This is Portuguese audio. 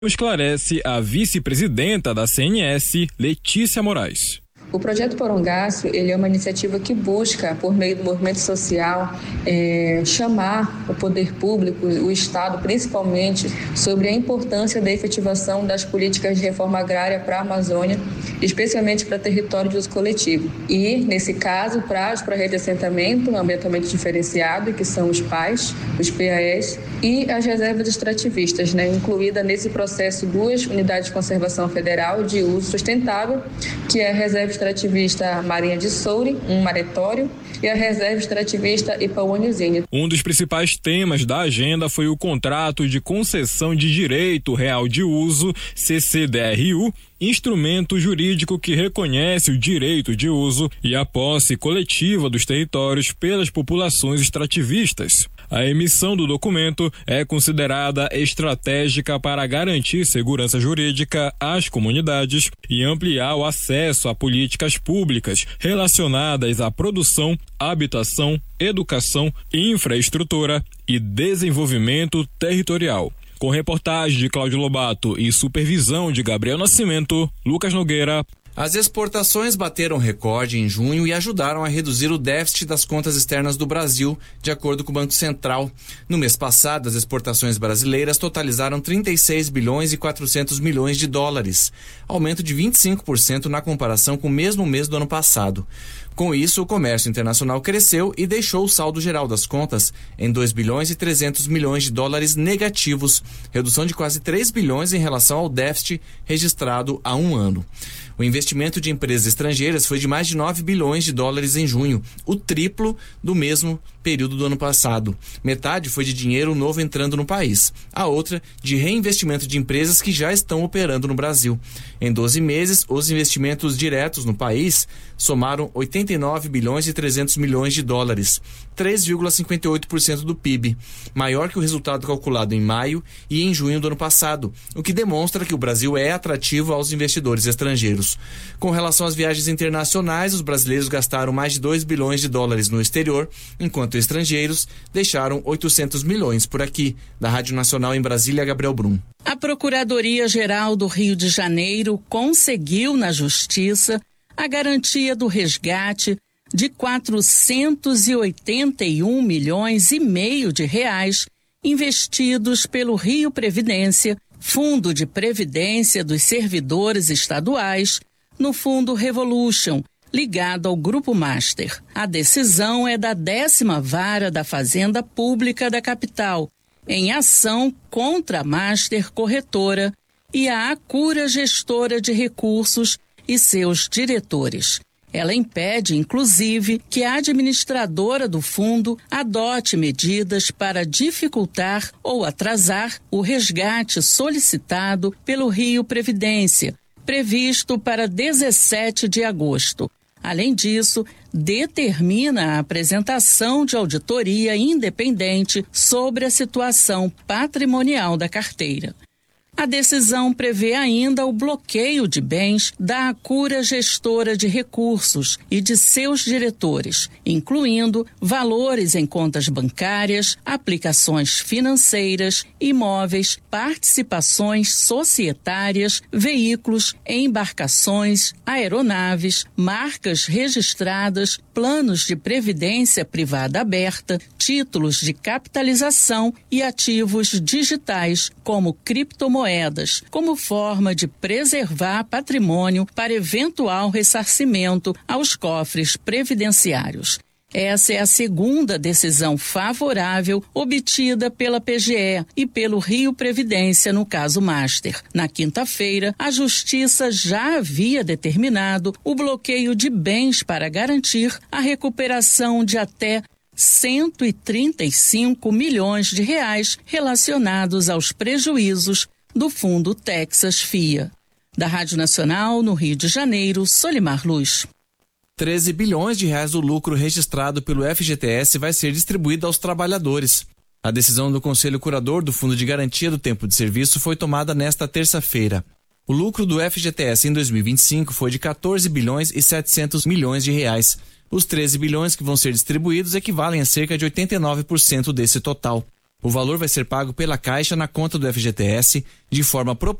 Esclarece a vice-presidenta da CNS, Letícia Moraes. O Projeto Porongaço, ele é uma iniciativa que busca, por meio do movimento social, chamar o poder público, o Estado principalmente, sobre a importância da efetivação das políticas de reforma agrária para a Amazônia, especialmente para território de uso coletivo. E, nesse caso, para os projetos de assentamento ambientalmente diferenciado, que são os PAES, os PAEs, e as reservas extrativistas, incluída nesse processo 2 unidades de conservação federal de uso sustentável, que é a reserva extrativista Marinha de Soure, um maretório, e a reserva extrativista Ipauanizine. Um dos principais temas da agenda foi o contrato de concessão de direito real de uso, CCDRU, instrumento jurídico que reconhece o direito de uso e a posse coletiva dos territórios pelas populações extrativistas. A emissão do documento é considerada estratégica para garantir segurança jurídica às comunidades e ampliar o acesso a políticas públicas relacionadas à produção, habitação, educação, infraestrutura e desenvolvimento territorial. Com reportagem de Cláudio Lobato e supervisão de Gabriel Nascimento, Lucas Nogueira. As exportações bateram recorde em junho e ajudaram a reduzir o déficit das contas externas do Brasil, de acordo com o Banco Central. No mês passado, as exportações brasileiras totalizaram 36 bilhões e 400 milhões de dólares, aumento de 25% na comparação com o mesmo mês do ano passado. Com isso, o comércio internacional cresceu e deixou o saldo geral das contas em 2 bilhões e 300 milhões de dólares negativos, redução de quase 3 bilhões em relação ao déficit registrado há um ano. O investimento de empresas estrangeiras foi de mais de 9 bilhões de dólares em junho, o triplo do mesmo período do ano passado. Metade foi de dinheiro novo entrando no país, a outra de reinvestimento de empresas que já estão operando no Brasil. Em 12 meses, os investimentos diretos no país somaram 89 bilhões e 300 milhões de dólares, 3,58% do PIB, maior que o resultado calculado em maio e em junho do ano passado, o que demonstra que o Brasil é atrativo aos investidores estrangeiros. Com relação às viagens internacionais, os brasileiros gastaram mais de 2 bilhões de dólares no exterior, enquanto estrangeiros deixaram 800 milhões por aqui. Da Rádio Nacional em Brasília, Gabriel Brum. A Procuradoria-Geral do Rio de Janeiro conseguiu na Justiça a garantia do resgate de 481 milhões e meio de reais investidos pelo Rio Previdência, Fundo de Previdência dos Servidores Estaduais, no Fundo Revolution, ligado ao Grupo Master. A decisão é da 10ª Vara da Fazenda Pública da capital, em ação contra a Master Corretora e a Acura Gestora de Recursos e seus diretores. Ela impede, inclusive, que a administradora do fundo adote medidas para dificultar ou atrasar o resgate solicitado pelo Rio Previdência, previsto para 17 de agosto. Além disso, determina a apresentação de auditoria independente sobre a situação patrimonial da carteira. A decisão prevê ainda o bloqueio de bens da Acura Gestora de Recursos e de seus diretores, incluindo valores em contas bancárias, aplicações financeiras, imóveis, participações societárias, veículos, embarcações, aeronaves, marcas registradas, planos de previdência privada aberta, títulos de capitalização e ativos digitais, como criptomoedas, como forma de preservar patrimônio para eventual ressarcimento aos cofres previdenciários. Essa é a segunda decisão favorável obtida pela PGE e pelo Rio Previdência no caso Master. Na quinta-feira, a Justiça já havia determinado o bloqueio de bens para garantir a recuperação de até 135 milhões de reais relacionados aos prejuízos do Fundo Texas FIA. Da Rádio Nacional, no Rio de Janeiro, Solimar Luz. 13 bilhões de reais do lucro registrado pelo FGTS vai ser distribuído aos trabalhadores. A decisão do Conselho Curador do Fundo de Garantia do Tempo de Serviço foi tomada nesta terça-feira. O lucro do FGTS em 2025 foi de 14 bilhões e 700 milhões de reais. Os 13 bilhões que vão ser distribuídos equivalem a cerca de 89% desse total. O valor vai ser pago pela Caixa na conta do FGTS de forma proporcional